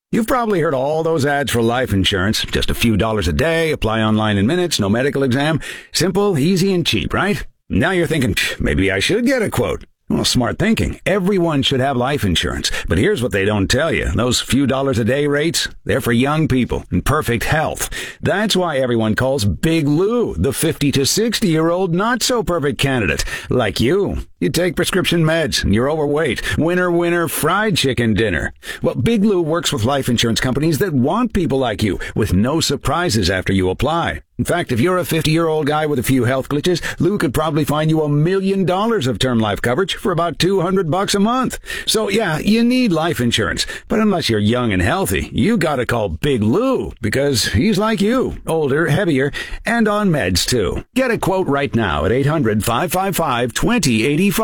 You've probably heard all those ads for life insurance. Just a few dollars a day, apply online in minutes, no medical exam. Simple, easy, and cheap, right? Now you're thinking, maybe I should get a quote. Well, smart thinking. Everyone should have life insurance. But here's what they don't tell you. Those few dollars a day rates, they're for young people in perfect health. That's why everyone calls Big Lou the 50 to 60-year-old not-so-perfect candidate. Like you. You take prescription meds and you're overweight. Winner, winner, fried chicken dinner. Well, Big Lou works with life insurance companies that want people like you with no surprises after you apply. In fact, if you're a 50-year-old guy with a few health glitches, Lou could probably find you $1 million of term life coverage for about $200 a month. So yeah, you need life insurance. But unless you're young and healthy, you gotta call Big Lou because he's like you, older, heavier, and on meds too. Get a quote right now at 800-555-2085.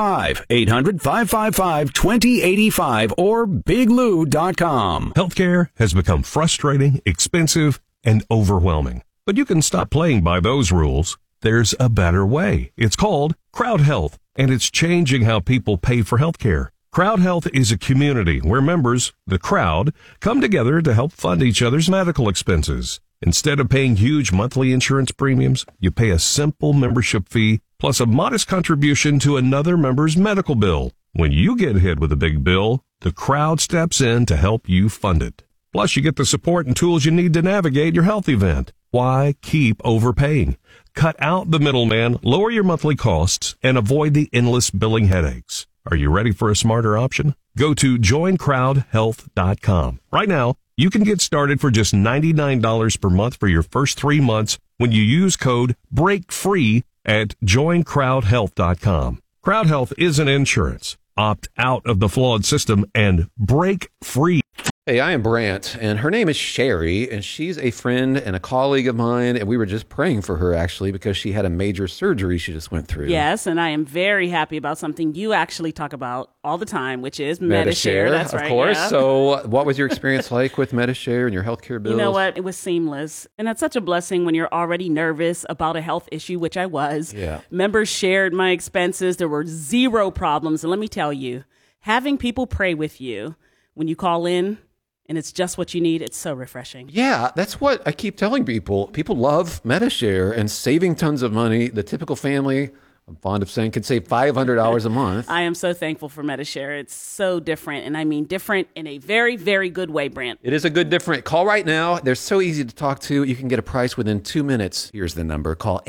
800-555-2085 or biglou.com. Healthcare has become frustrating, expensive, and overwhelming. But you can stop playing by those rules. There's a better way. It's called Crowd Health, and it's changing how people pay for healthcare. Crowd Health is a community where members, the crowd, come together to help fund each other's medical expenses. Instead of paying huge monthly insurance premiums, you pay a simple membership fee plus a modest contribution to another member's medical bill. When you get hit with a big bill, the crowd steps in to help you fund it. Plus, you get the support and tools you need to navigate your health event. Why keep overpaying? Cut out the middleman, lower your monthly costs, and avoid the endless billing headaches. Are you ready for a smarter option? Go to joincrowdhealth.com. Right now, you can get started for just $99 per month for your first 3 months when you use code BREAKFREE at joincrowdhealth.com. Crowd Health isn't insurance. Opt out of the flawed system and break free. Hey, I am Brant, and her name is Sherry, and she's a friend and a colleague of mine, and we were just praying for her, actually, because she had a major surgery she just went through. Yes, and I am very happy about something you actually talk about all the time, which is Medi-Share. That's right. Of course. Yeah. So what was your experience like with Medi-Share and your healthcare bills? You know what? It was seamless, and that's such a blessing when you're already nervous about a health issue, which I was. Yeah. Members shared my expenses. There were zero problems, and let me tell you, having people pray with you when you call in, and it's just what you need. It's so refreshing. Yeah, that's what I keep telling people. People love Medi-Share and saving tons of money. The typical family, I'm fond of saying, can save $500 a month. I am so thankful for Medi-Share. It's so different, and I mean different in a very, very good way, Brant. It is a good different. Call right now. They're so easy to talk to. You can get a price within 2 minutes. Here's the number. Call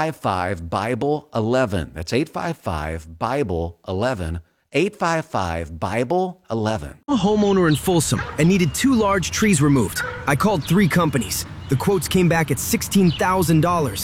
855-BIBLE-11. That's 855-BIBLE-11. 855-BIBLE-11. I'm a homeowner in Folsom and needed 2 large trees removed. I called 3 companies. The quotes came back at $16,000,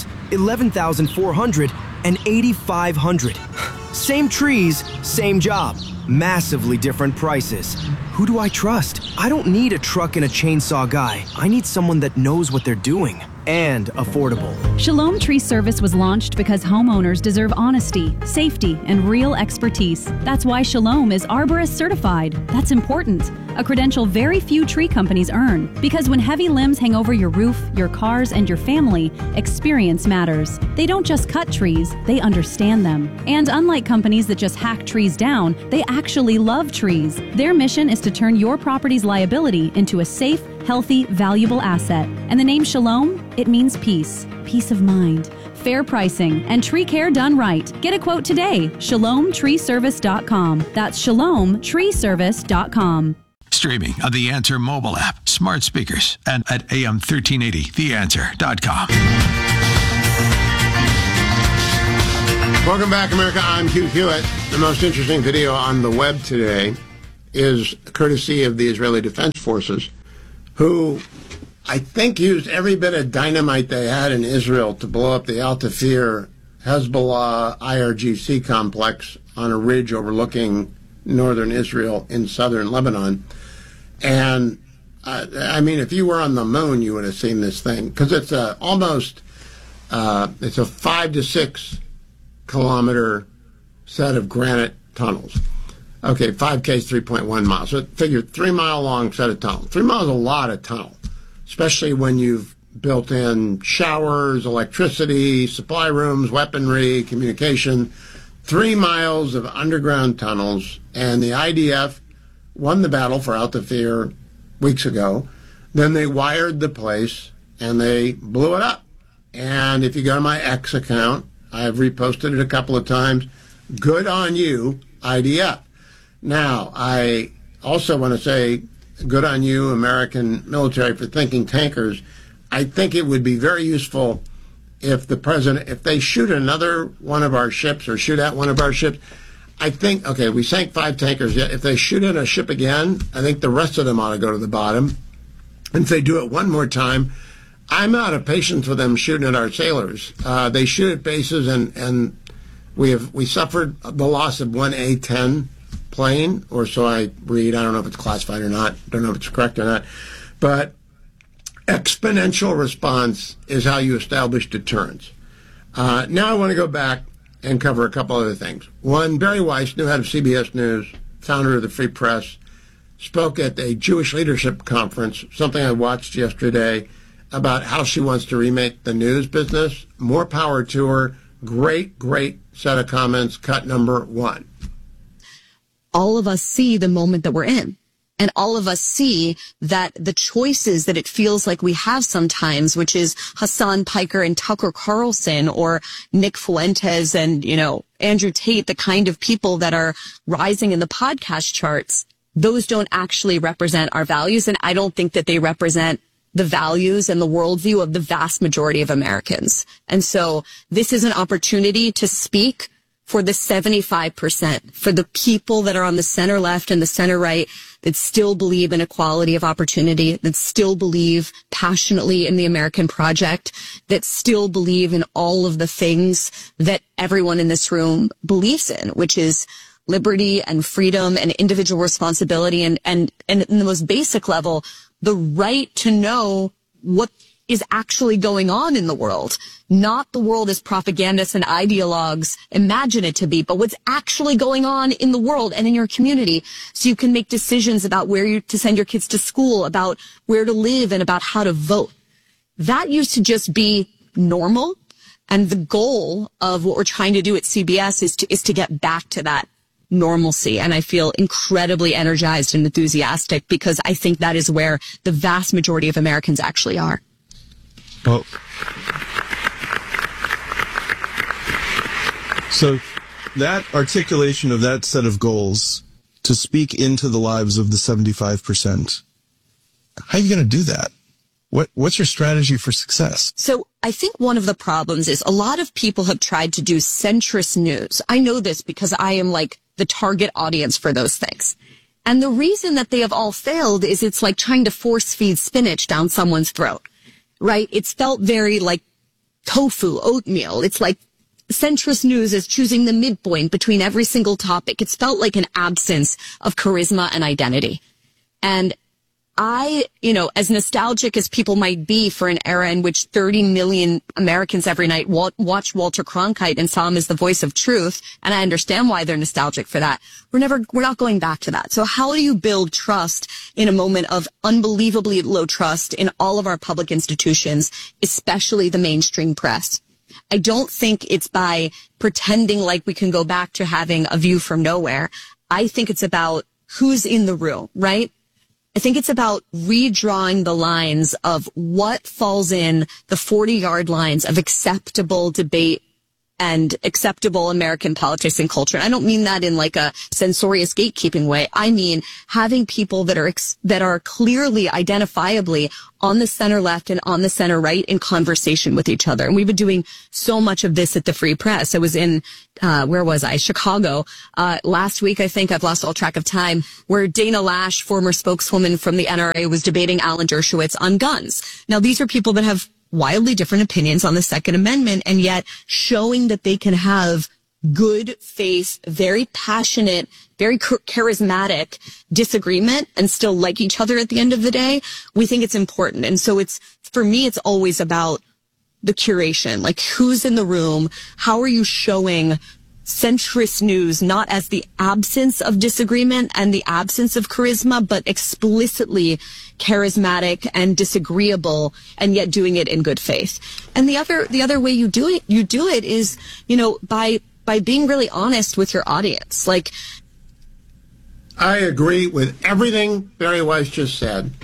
$11,400, and $8,500. Same trees, same job. Massively different prices. Who do I trust? I don't need a truck and a chainsaw guy. I need someone that knows what they're doing. And affordable. Shalom Tree Service was launched because homeowners deserve honesty, safety, and real expertise. That's why Shalom is Arborist certified. That's important. A credential very few tree companies earn. Because when heavy limbs hang over your roof, your cars, and your family, experience matters. They don't just cut trees, they understand them. And unlike companies that just hack trees down, they actually love trees. Their mission is to turn your property's liability into a safe, healthy, valuable asset. And the name Shalom? It means peace, peace of mind, fair pricing, and tree care done right. Get a quote today. ShalomTreeService.com. That's ShalomTreeService.com. Streaming on the Answer mobile app, smart speakers, and at AM1380, theanswer.com. Welcome back, America. I'm Hugh Hewitt. The most interesting video on the web today is courtesy of the Israeli Defense Forces, who I think used every bit of dynamite they had in Israel to blow up the Al Tafir Hezbollah IRGC complex on a ridge overlooking northern Israel in southern Lebanon. And I mean, if you were on the moon, you would have seen this thing, because it's a 5 to 6 kilometer set of granite tunnels. Okay, 5K is 3.1 miles. So figure 3 mile long set of tunnels. 3 miles is a lot of tunnel, especially when you've built in showers, electricity, supply rooms, weaponry, communication. 3 miles of underground tunnels, and the IDF won the battle for Al Tafir weeks ago. Then they wired the place and they blew it up. And if you go to my X account, I've reposted it a couple of times. Good on you, IDF. Now, I also want to say good on you, American military, for thinking tankers. I think it would be very useful if the president, if they shoot another one of our ships or shoot at one of our ships, I think, okay, we sank 5 tankers. If they shoot at a ship again, I think the rest of them ought to go to the bottom. And if they do it one more time, I'm out of patience with them shooting at our sailors. They shoot at bases, and we suffered the loss of one A-10 plane, or so I read. I don't know if it's classified or not. Don't know if it's correct or not. But exponential response is how you establish deterrence. Now I want to go back and cover a couple other things. One, Barry Weiss, new head of CBS News, founder of the Free Press, spoke at a Jewish leadership conference, something I watched yesterday, about how she wants to remake the news business. More power to her. Great, great set of comments. Cut number 1. All of us see the moment that we're in. And all of us see that the choices that it feels like we have sometimes, which is Hassan Piker and Tucker Carlson or Nick Fuentes and, Andrew Tate, the kind of people that are rising in the podcast charts, those don't actually represent our values. And I don't think that they represent the values and the worldview of the vast majority of Americans. And so this is an opportunity to speak for the 75%, for the people that are on the center left and the center right that still believe in equality of opportunity, that still believe passionately in the American project, that still believe in all of the things that everyone in this room believes in, which is liberty and freedom and individual responsibility and in the most basic level, the right to know what is actually going on in the world. Not the world as propagandists and ideologues imagine it to be, but what's actually going on in the world and in your community, so you can make decisions about where to send your kids to school, about where to live, and about how to vote. That used to just be normal, and the goal of what we're trying to do at CBS is to get back to that normalcy. And I feel incredibly energized and enthusiastic because I think that is where the vast majority of Americans actually are. Well, so that articulation of that set of goals to speak into the lives of the 75%, how are you going to do that? What's your strategy for success? So I think one of the problems is a lot of people have tried to do centrist news. I know this because I am like the target audience for those things. And the reason that they have all failed is it's like trying to force feed spinach down someone's throat, right? It's felt very like tofu, oatmeal. It's like centrist news is choosing the midpoint between every single topic. It's felt like an absence of charisma and identity. And I, as nostalgic as people might be for an era in which 30 million Americans every night watched Walter Cronkite and saw him as the voice of truth, and I understand why they're nostalgic for that. We're not going back to that. So how do you build trust in a moment of unbelievably low trust in all of our public institutions, especially the mainstream press? I don't think it's by pretending like we can go back to having a view from nowhere. I think it's about who's in the room, right? I think it's about redrawing the lines of what falls in the 40-yard lines of acceptable debate and acceptable American politics and culture. And I don't mean that in like a censorious gatekeeping way. I mean having people that are clearly identifiably on the center left and on the center right in conversation with each other. And we've been doing so much of this at the Free Press. I was in, Chicago, last week, I think. I've lost all track of time, where Dana Lash, former spokeswoman from the NRA, was debating Alan Dershowitz on guns. Now, these are people that have wildly different opinions on the Second Amendment, and yet showing that they can have good faith, very passionate, very charismatic disagreement and still like each other at the end of the day. We think it's important. And so for me, it's always about the curation, like who's in the room, how are you showing centrist news not as the absence of disagreement and the absence of charisma, but explicitly charismatic and disagreeable, and yet doing it in good faith. And the other way you do it is, by being really honest with your audience. Like, I agree with everything Barry Weiss just said.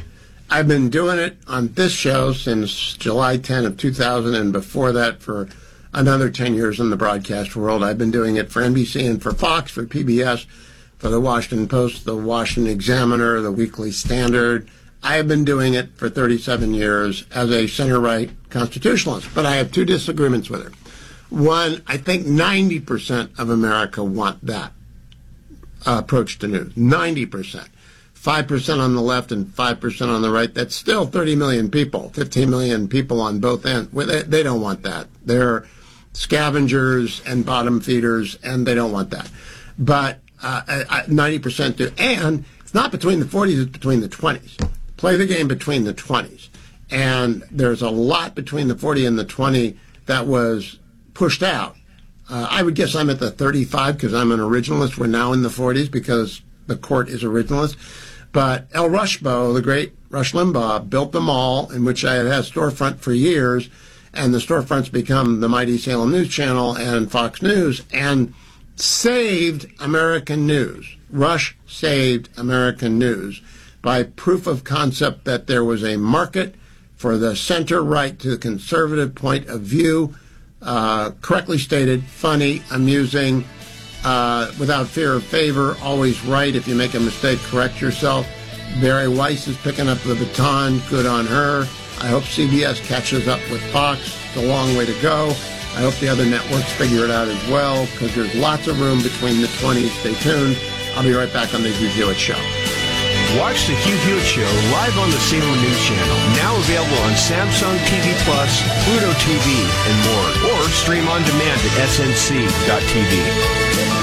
I've been doing it on this show since July 10 of 2000, and before that for another 10 years in the broadcast world. I've been doing it for NBC and for Fox, for PBS, for the Washington Post, the Washington Examiner, the Weekly Standard. I have been doing it for 37 years as a center-right constitutionalist, but I have two disagreements with her. One, I think 90% of America want that approach to news. 90%. 5% on the left and 5% on the right. That's still 30 million people, 15 million people on both ends. They don't want that. They're scavengers and bottom feeders, and they don't want that. But 90% do. And it's not between the 40s, it's between the 20s. Play the game between the 20s. And there's a lot between the 40 and the 20 that was pushed out. I would guess I'm at the 35 because I'm an originalist. We're now in the 40s because the court is originalist. But El Rushbo, the great Rush Limbaugh, built them all, in which I had a storefront for years, and the storefronts become the mighty Salem News Channel and Fox News, and saved American news. Rush saved American news by proof of concept that there was a market for the center-right to the conservative point of view, correctly stated, funny, amusing, without fear of favor, always right. If you make a mistake, correct yourself. Barry Weiss is picking up the baton. Good on her. I hope CBS catches up with Fox. It's a long way to go. I hope the other networks figure it out as well, because there's lots of room between the 20s. Stay tuned. I'll be right back on the Hugh Hewitt Show. Watch the Hugh Hewitt Show live on the Salem News Channel. Now available on Samsung TV Plus, Pluto TV, and more. Or stream on demand at snc.tv.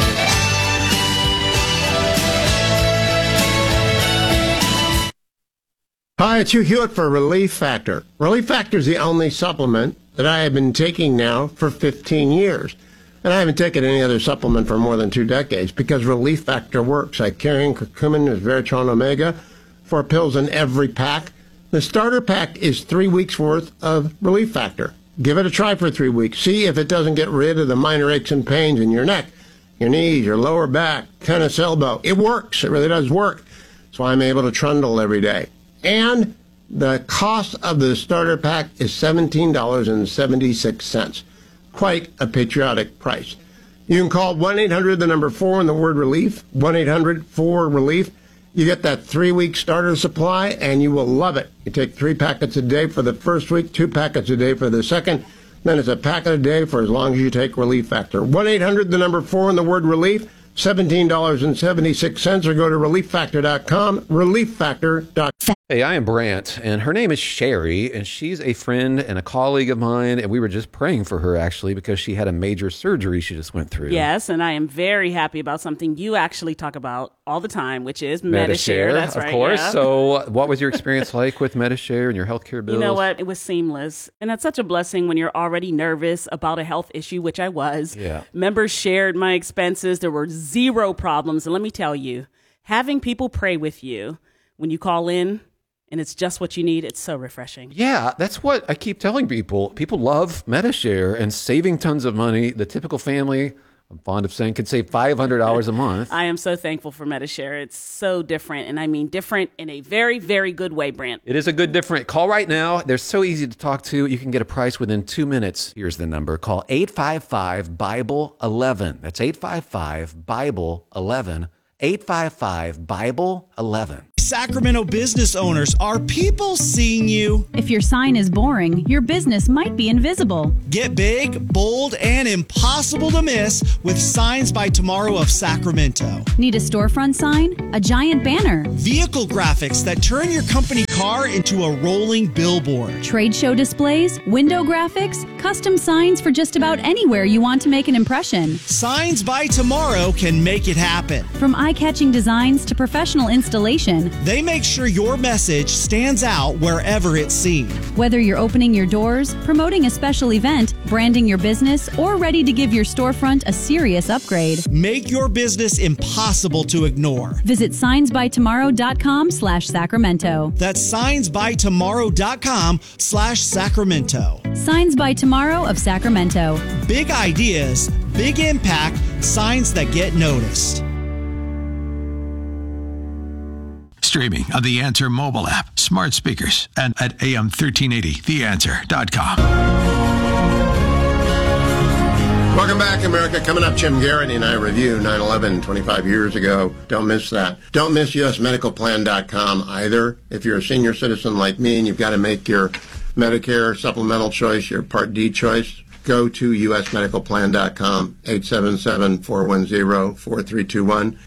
Hi, it's Hugh Hewitt for Relief Factor. Relief Factor is the only supplement that I have been taking now for 15 years. And I haven't taken any other supplement for more than 2 decades because Relief Factor works. I carry in curcumin, resveratrol, omega, 4 pills in every pack. The starter pack is 3 weeks worth of Relief Factor. Give it a try for 3 weeks. See if it doesn't get rid of the minor aches and pains in your neck, your knees, your lower back, tennis elbow. It works. It really does work. That's why I'm able to trundle every day. And the cost of the starter pack is $17.76. Quite a patriotic price. You can call 1-800, the number 4, and the word relief, 1-800-4-RELIEF. You get that 3-week starter supply, and you will love it. You take 3 packets a day for the first week, 2 packets a day for the second, then it's a packet a day for as long as you take Relief Factor. 1-800, the number 4, and the word relief, $17.76, or go to relieffactor.com, relieffactor.com. Hey, I am Brant, and her name is Sherry, and she's a friend and a colleague of mine, and we were just praying for her, actually, because she had a major surgery she just went through. Yes, and I am very happy about something you actually talk about all the time, which is Medi-Share. That's right, of course. Yeah. So what was your experience like with Medi-Share and your healthcare bills? You know what? It was seamless, and that's such a blessing when you're already nervous about a health issue, which I was. Yeah. Members shared my expenses. There were 0 problems, and let me tell you, having people pray with you when you call in, and it's just what you need, it's so refreshing. Yeah, that's what I keep telling people. People love Medi-Share and saving tons of money. The typical family, I'm fond of saying, could save $500 a month. I am so thankful for Medi-Share. It's so different, and I mean different in a very, very good way, Brant. It is a good different. Call right now. They're so easy to talk to. You can get a price within 2 minutes. Here's the number. Call 855-BIBLE-11. That's 855-BIBLE-11. 855-BIBLE-11. Sacramento business owners, are people seeing you? If your sign is boring, your business might be invisible. Get big, bold, and impossible to miss with Signs by Tomorrow of Sacramento. Need a storefront sign? A giant banner? Vehicle graphics that turn your company car into a rolling billboard. Trade show displays? Window graphics? Custom signs for just about anywhere you want to make an impression. Signs by Tomorrow can make it happen. From eye-catching designs to professional installation, they make sure your message stands out wherever it's seen. Whether you're opening your doors, promoting a special event, branding your business, or ready to give your storefront a serious upgrade, make your business impossible to ignore. Visit signsbytomorrow.com/Sacramento. That's signsbytomorrow.com/Sacramento. Signs by Tomorrow of Sacramento. Big ideas, big impact, signs that get noticed. Streaming on the Answer mobile app. smart speakers and at AM1380theanswer.com. Welcome back, America. Coming up, Jim Garrity and I review 9/11 25 years ago. Don't miss that. Don't miss usmedicalplan.com either. If you're a senior citizen like me and you've got to make your Medicare supplemental choice, your Part D choice, go to usmedicalplan.com, 877-410-4321,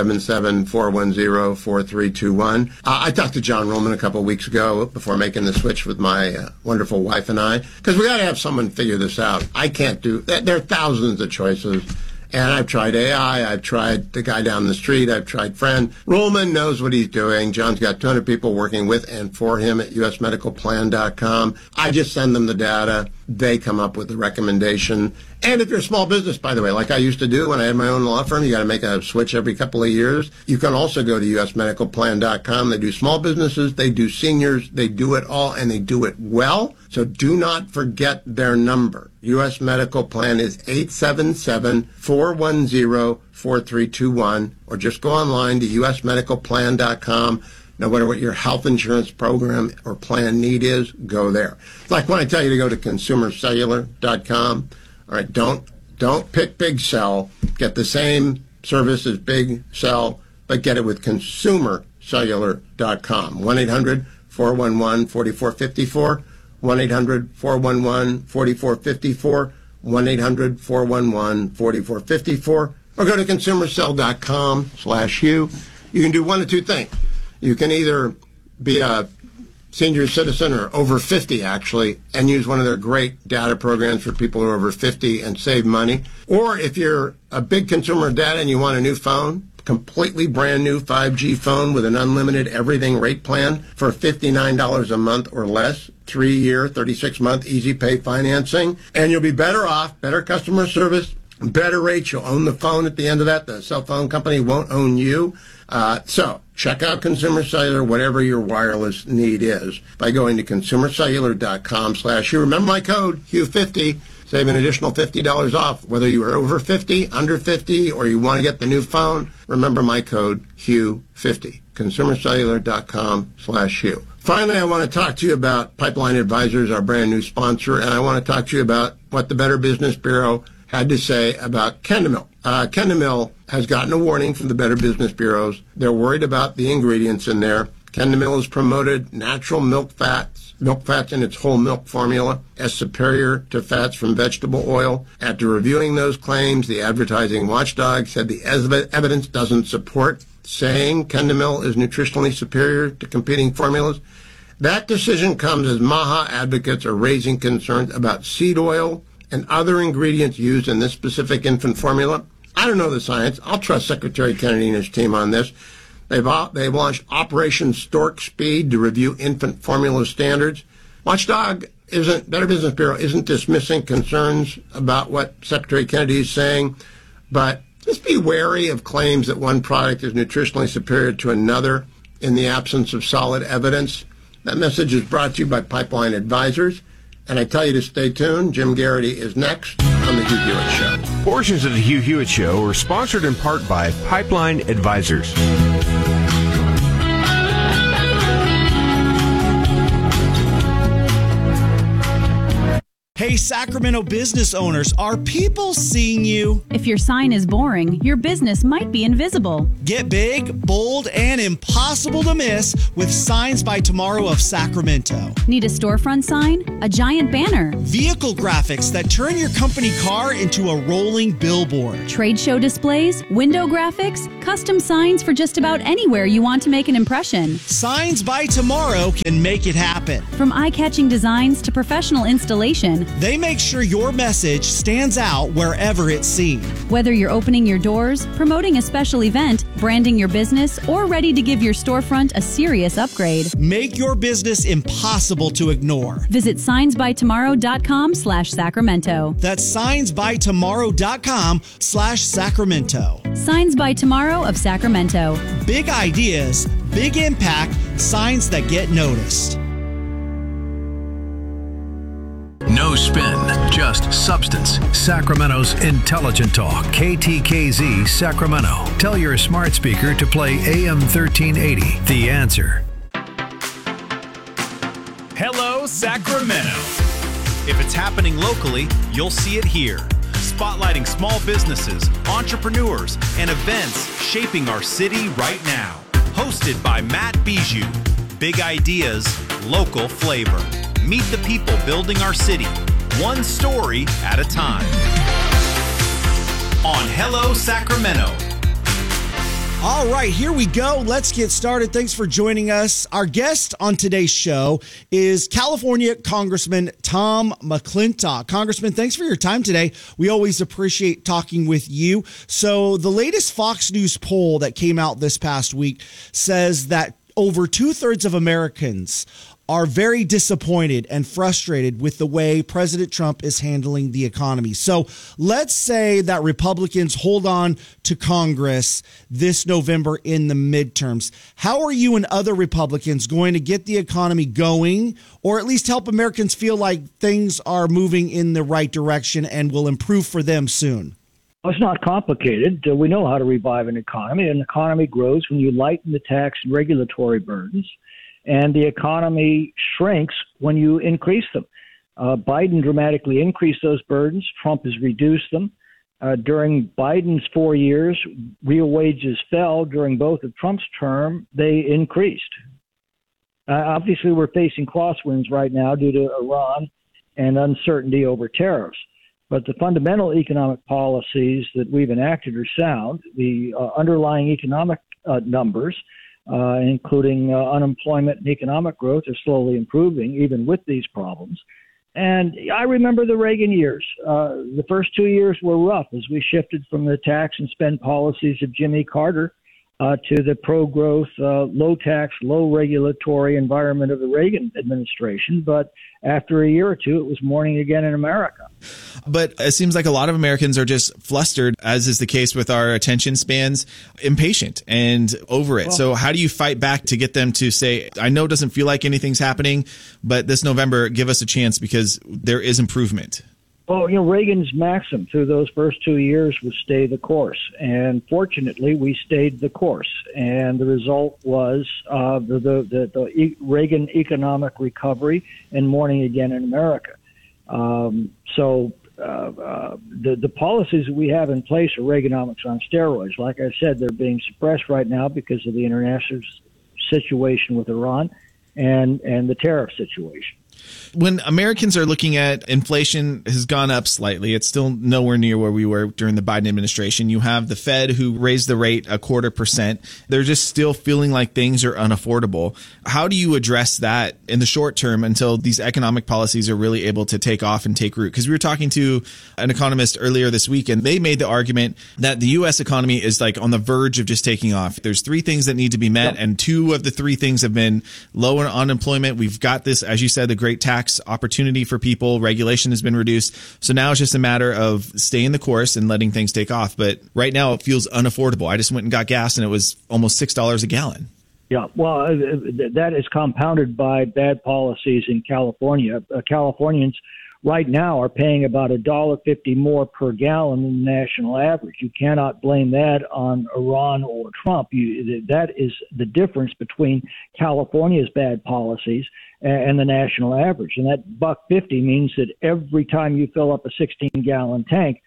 877-410-4321. I talked to John Roman a couple of weeks ago before making the switch with my wonderful wife and I, because we got to have someone figure this out. I can't do that. There are thousands of choices. And I've tried AI, I've tried the guy down the street, I've tried Friend. Roman knows what he's doing. John's got 200 people working with and for him at usmedicalplan.com. I just send them the data. They come up with the recommendation. And if you're a small business, by the way, like I used to do when I had my own law firm, you got to make a switch every couple of years. You can also go to usmedicalplan.com. They do small businesses, they do seniors, they do it all, and they do it well. So do not forget their number. U.S. Medical Plan is 877-410-4321, or just go online to usmedicalplan.com. No matter what your health insurance program or plan need is, go there. Like when I tell you to go to consumercellular.com. All right, don't pick Big Cell. Get the same service as Big Cell, but get it with consumercellular.com. 1-800-411-4454. 1-800-411-4454. 1-800-411-4454. Or go to consumercell.com/Hugh. You can do one of two things. You can either be a senior citizen or over 50, actually, and use one of their great data programs for people who are over 50 and save money. Or if you're a big consumer of data and you want a new phone, completely brand new 5G phone with an unlimited everything rate plan for $59 a month or less, 3-year, 36-month easy pay financing, and you'll be better off, better customer service, better rates. You'll own the phone at the end of that. The cell phone company won't own you. So check out Consumer Cellular, whatever your wireless need is, by going to consumercellular.com/Hugh. Remember my code, Hugh50. Save an additional $50 off. Whether you are over 50, under 50, or you want to get the new phone, remember my code, Hugh50. consumercellular.com/Hugh. Finally, I want to talk to you about Pipeline Advisors, our brand new sponsor, and I want to talk to you about what the Better Business Bureau had to say about Kendamil. Kendamil has gotten a warning from the Better Business Bureaus. They're worried about the ingredients in there. Kendamil has promoted natural milk fats in its whole milk formula as superior to fats from vegetable oil. After reviewing those claims, the advertising watchdog said the evidence doesn't support saying Kendamil is nutritionally superior to competing formulas. That decision comes as MAHA advocates are raising concerns about seed oil and other ingredients used in this specific infant formula. I don't know the science. I'll trust Secretary Kennedy and his team on this. They've launched Operation Stork Speed to review infant formula standards. Better Business Bureau isn't dismissing concerns about what Secretary Kennedy is saying, but just be wary of claims that one product is nutritionally superior to another in the absence of solid evidence. That message is brought to you by Pipeline Advisors. And I tell you to stay tuned. Jim Garrity is next on The Hugh Hewitt Show. Portions of The Hugh Hewitt Show are sponsored in part by Pipeline Advisors. Hey, Sacramento business owners, are people seeing you? If your sign is boring, your business might be invisible. Get big, bold, and impossible to miss with Signs by Tomorrow of Sacramento. Need a storefront sign? A giant banner? Vehicle graphics that turn your company car into a rolling billboard. Trade show displays? Window graphics? Custom signs for just about anywhere you want to make an impression. Signs by Tomorrow can make it happen. From eye-catching designs to professional installation, they make sure your message stands out wherever it's seen. Whether you're opening your doors, promoting a special event, branding your business, or ready to give your storefront a serious upgrade, make your business impossible to ignore. Visit signsbytomorrow.com/Sacramento. That's signsbytomorrow.com/Sacramento. Signs by Tomorrow of Sacramento. Big ideas, big impact, signs that get noticed. No spin, just substance. Sacramento's Intelligent Talk, KTKZ Sacramento. Tell your smart speaker to play AM 1380, The Answer. Hello, Sacramento. If it's happening locally, you'll see it here. Spotlighting small businesses, entrepreneurs, and events shaping our city right now. Hosted by Matt Bijou. Big ideas, local flavor. Meet the people building our city, one story at a time. On Hello, Sacramento. All right, here we go. Let's get started. Thanks for joining us. Our guest on today's show is California Congressman Tom McClintock. Congressman, thanks for your time today. We always appreciate talking with you. So the latest Fox News poll that came out this past week says that over 2/3 of Americans are very disappointed and frustrated with the way President Trump is handling the economy. So let's say that Republicans hold on to Congress this November in the midterms. How are you and other Republicans going to get the economy going, or at least help Americans feel like things are moving in the right direction and will improve for them soon? Well, it's not complicated. We know how to revive an economy. An economy grows when you lighten the tax and regulatory burdens, and the economy shrinks when you increase them. Biden dramatically increased those burdens. Trump has reduced them. During Biden's 4 years, real wages fell. During both of Trump's term, they increased. Obviously, we're facing crosswinds right now due to Iran and uncertainty over tariffs. But the fundamental economic policies that we've enacted are sound. The underlying economic numbers, including unemployment and economic growth, are slowly improving, even with these problems. And I remember the Reagan years. The first 2 years were rough as we shifted from the tax and spend policies of Jimmy Carter to the pro-growth, low-tax, low-regulatory environment of the Reagan administration. But after a year or two, it was morning again in America. But it seems like a lot of Americans are just flustered, as is the case with our attention spans, impatient and over it. So how do you fight back to get them to say, I know it doesn't feel like anything's happening, but this November, give us a chance because there is improvement? Well, Reagan's maxim through those first 2 years was stay the course. And fortunately, we stayed the course. And the result was the Reagan economic recovery and morning again in America. The policies that we have in place are Reaganomics on steroids. Like I said, they're being suppressed right now because of the international situation with Iran and the tariff situation. When Americans are looking at inflation has gone up slightly, it's still nowhere near where we were during the Biden administration. You have the Fed who raised the rate 0.25%. They're just still feeling like things are unaffordable. How do you address that in the short term until these economic policies are really able to take off and take root? Because we were talking to an economist earlier this week, and they made the argument that the U.S. economy is like on the verge of just taking off. There's 3 things that need to be met, and 2 of the 3 things have been low unemployment. We've got this, as you said, the great tax opportunity for people. Regulation has been reduced. So now it's just a matter of staying the course and letting things take off. But right now it feels unaffordable. I just went and got gas and it was almost $6 a gallon. Yeah, well, that is compounded by bad policies in California. Californians right now are paying about $1.50 more per gallon than the national average. You cannot blame that on Iran or Trump. That is the difference between California's bad policies and the national average. And that $1.50 means that every time you fill up a 16-gallon tank,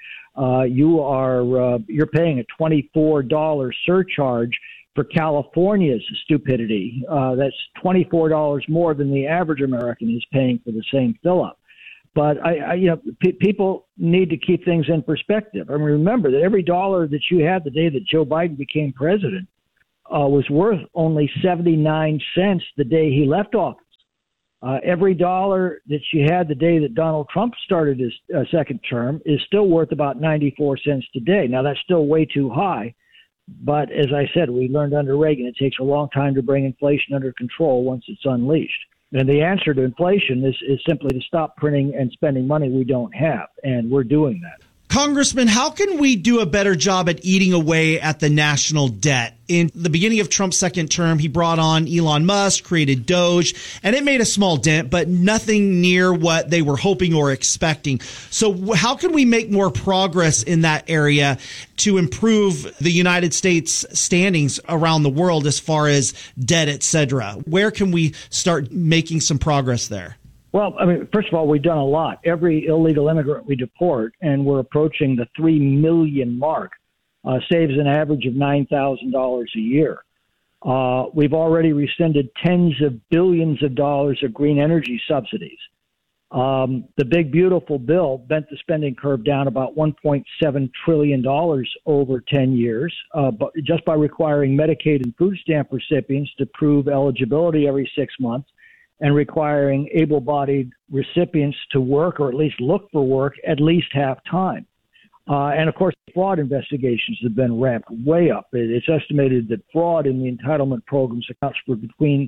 you're paying a $24 surcharge for California's stupidity. That's $24 more than the average American is paying for the same fill-up. But people need to keep things in perspective. I mean, remember that every dollar that you had the day that Joe Biden became president was worth only 79 cents the day he left office. Every dollar that you had the day that Donald Trump started his second term is still worth about 94 cents today. Now, that's still way too high. But as I said, we learned under Reagan, it takes a long time to bring inflation under control once it's unleashed. And the answer to inflation is simply to stop printing and spending money we don't have, and we're doing that. Congressman, how can we do a better job at eating away at the national debt? In the beginning of Trump's second term, he brought on Elon Musk, created Doge, and it made a small dent, but nothing near what they were hoping or expecting. So how can we make more progress in that area to improve the United States standings around the world as far as debt, et cetera? Where can we start making some progress there? Well, I mean, first of all, we've done a lot. Every illegal immigrant we deport, and we're approaching the 3 million mark, saves an average of $9,000 a year. We've already rescinded tens of billions of dollars of green energy subsidies. The big, beautiful bill bent the spending curve down about $1.7 trillion over 10 years, but just by requiring Medicaid and food stamp recipients to prove eligibility every 6 months, and requiring able-bodied recipients to work or at least look for work at least half time. And, of course, fraud investigations have been ramped way up. It's estimated that fraud in the entitlement programs accounts for between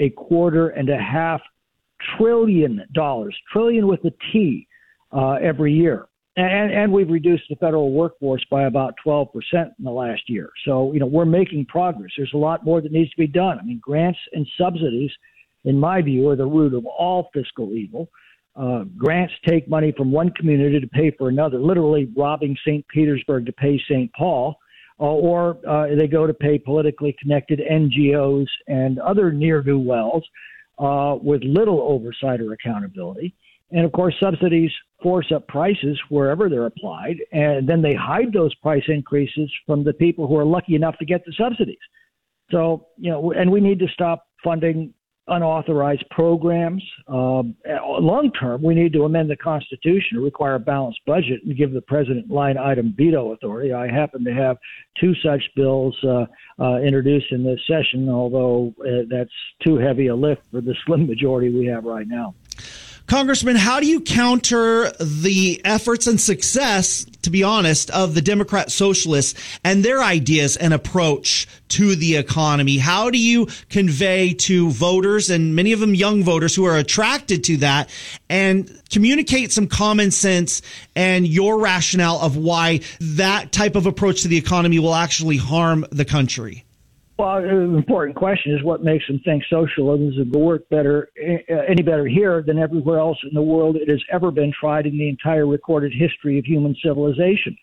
$2.25 trillion, trillion with a T, every year. And we've reduced the federal workforce by about 12% in the last year. So, we're making progress. There's a lot more that needs to be done. I mean, grants and subsidies, in my view, are the root of all fiscal evil. Grants take money from one community to pay for another, literally robbing St. Petersburg to pay St. Paul, or they go to pay politically connected NGOs and other ne'er-do-wells with little oversight or accountability. And, of course, subsidies force up prices wherever they're applied, and then they hide those price increases from the people who are lucky enough to get the subsidies. So, and we need to stop funding unauthorized programs. Long term, we need to amend the Constitution to require a balanced budget and give the president line item veto authority. I happen to have 2 such bills introduced in this session, although that's too heavy a lift for the slim majority we have right now. Congressman, how do you counter the efforts and success, to be honest, of the Democrat socialists and their ideas and approach to the economy? How do you convey to voters, and many of them young voters who are attracted to that, and communicate some common sense and your rationale of why that type of approach to the economy will actually harm the country? Well, an important question is what makes them think socialism is going to work better, any better here than everywhere else in the world it has ever been tried in the entire recorded history of human civilization.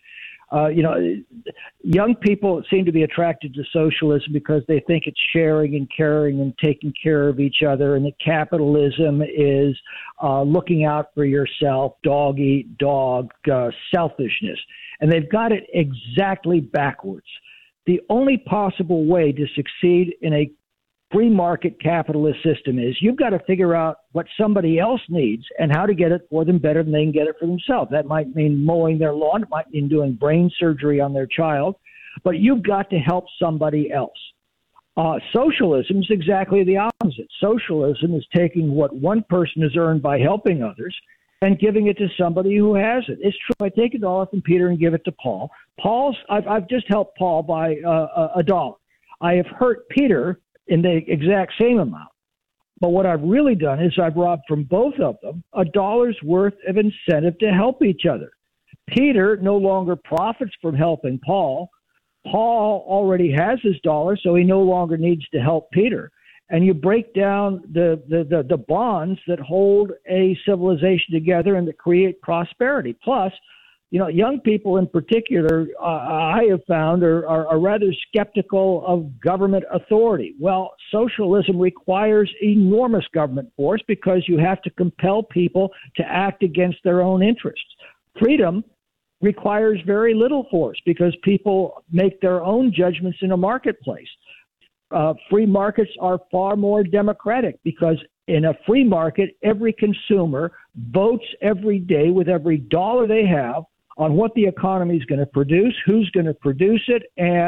Young people seem to be attracted to socialism because they think it's sharing and caring and taking care of each other, and that capitalism is looking out for yourself, dog eat dog, selfishness. And they've got it exactly backwards. The only possible way to succeed in a free market capitalist system is you've got to figure out what somebody else needs and how to get it for them better than they can get it for themselves. That might mean mowing their lawn. It might mean doing brain surgery on their child. But you've got to help somebody else. Socialism is exactly the opposite. Socialism is taking what one person has earned by helping others and giving it to somebody who has it. It's true. I take $1 from Peter and give it to Paul. I've just helped Paul by $1. I have hurt Peter in the exact same amount. But what I've really done is I've robbed from both of them $1's worth of incentive to help each other. Peter no longer profits from helping Paul. Paul already has his $1, so he no longer needs to help Peter. And you break down the bonds that hold a civilization together and that create prosperity. Plus, young people in particular, I have found are rather skeptical of government authority. Well, socialism requires enormous government force because you have to compel people to act against their own interests. Freedom requires very little force because people make their own judgments in a marketplace. Free markets are far more democratic because in a free market, every consumer votes every day with every dollar they have on what the economy is going to produce, who's going to produce it,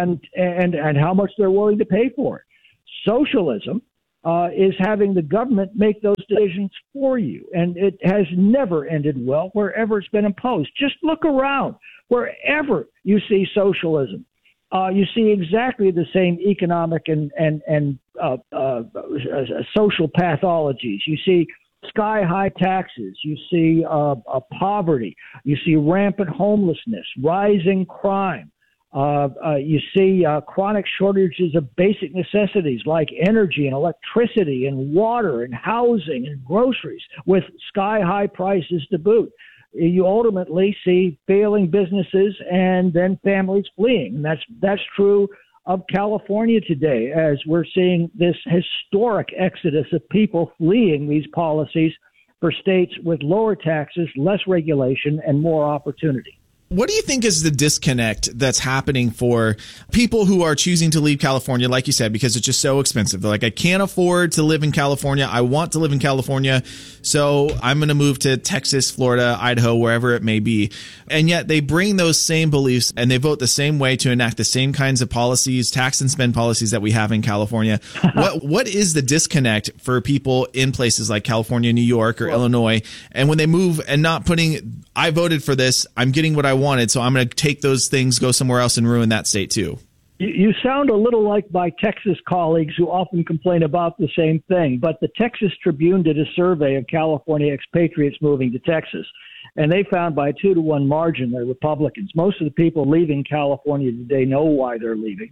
and how much they're willing to pay for it. Socialism is having the government make those decisions for you, and it has never ended well wherever it's been imposed. Just look around. Wherever you see socialism, you see exactly the same economic and social pathologies. You see sky-high taxes. You see poverty. You see rampant homelessness, rising crime. You see chronic shortages of basic necessities like energy and electricity and water and housing and groceries with sky-high prices to boot. You ultimately see failing businesses and then families fleeing. And that's true of California today, as we're seeing this historic exodus of people fleeing these policies for states with lower taxes, less regulation, and more opportunity. What do you think is the disconnect that's happening for people who are choosing to leave California, like you said, because it's just so expensive? They're like, I can't afford to live in California. I want to live in California, so I'm going to move to Texas, Florida, Idaho, wherever it may be. And yet they bring those same beliefs and they vote the same way to enact the same kinds of policies, tax and spend policies that we have in California. What is the disconnect for people in places like California, New York, or Illinois? And when they move and not putting, I voted for this, I'm getting what I wanted, so I'm going to take those things, go somewhere else, and ruin that state too. You sound a little like my Texas colleagues who often complain about the same thing, but the Texas Tribune did a survey of California expatriates moving to Texas, and they found by a 2-to-1 margin they're Republicans. Most of the people leaving California today know why they're leaving.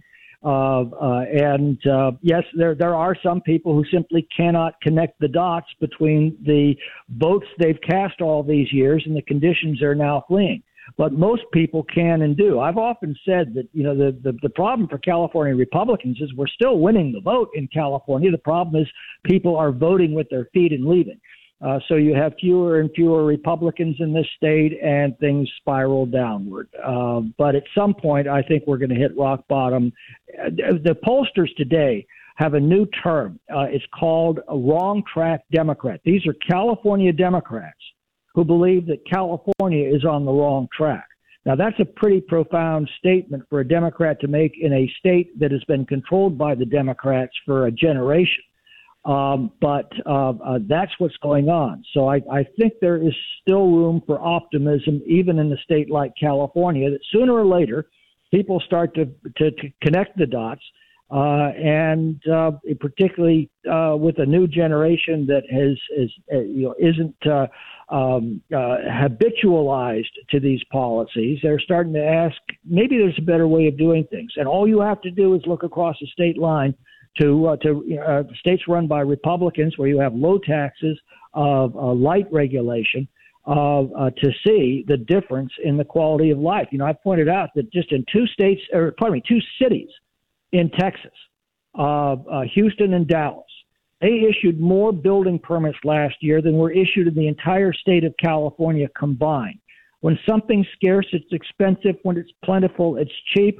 Yes, there are some people who simply cannot connect the dots between the votes they've cast all these years and the conditions they're now fleeing. But most people can and do. I've often said that, the problem for California Republicans is we're still winning the vote in California. The problem is people are voting with their feet and leaving. So you have fewer and fewer Republicans in this state, and things spiral downward. But at some point, I think we're going to hit rock bottom. The pollsters today have a new term. It's called a wrong track Democrat. These are California Democrats who believe that California is on the wrong track. Now, that's a pretty profound statement for a Democrat to make in a state that has been controlled by the Democrats for a generation. But that's what's going on. So I think there is still room for optimism, even in a state like California, that sooner or later people start to connect the dots, and particularly with a new generation that isn't habitualized to these policies. They're starting to ask, maybe there's a better way of doing things. And all you have to do is look across the state line to states run by Republicans, where you have low taxes, light regulation, to see the difference in the quality of life. I pointed out that just in two cities in Texas, Houston and Dallas, they issued more building permits last year than were issued in the entire state of California combined. When something's scarce, it's expensive. When it's plentiful, it's cheap.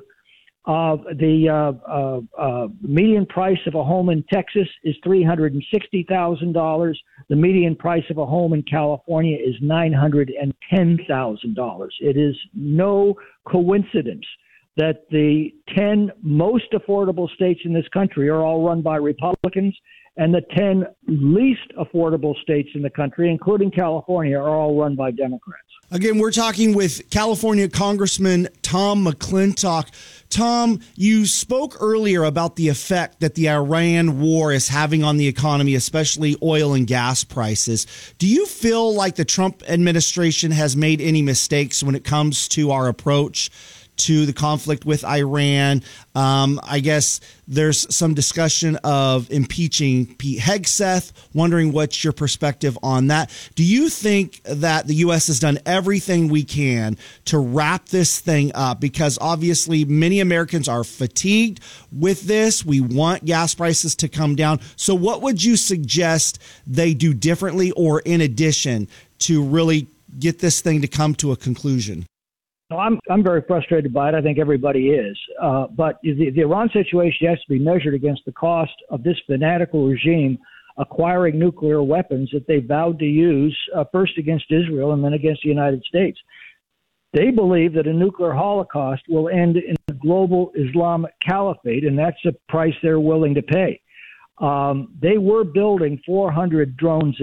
The median price of a home in Texas is $360,000. The median price of a home in California is $910,000. It is no coincidence that the 10 most affordable states in this country are all run by Republicans, and the 10 least affordable states in the country, including California, are all run by Democrats. Again, we're talking with California Congressman Tom McClintock. Tom, you spoke earlier about the effect that the Iran war is having on the economy, especially oil and gas prices. Do you feel like the Trump administration has made any mistakes when it comes to our approach to the conflict with Iran? I guess there's some discussion of impeaching Pete Hegseth. Wondering what's your perspective on that. Do you think that the U.S. has done everything we can to wrap this thing up? Because obviously many Americans are fatigued with this. We want gas prices to come down. So what would you suggest they do differently or in addition to really get this thing to come to a conclusion? I'm very frustrated by it. I think everybody is. But the Iran situation has to be measured against the cost of this fanatical regime acquiring nuclear weapons that they vowed to use first against Israel and then against the United States. They believe that a nuclear holocaust will end in a global Islamic caliphate, and that's a price they're willing to pay. They were building 400 drones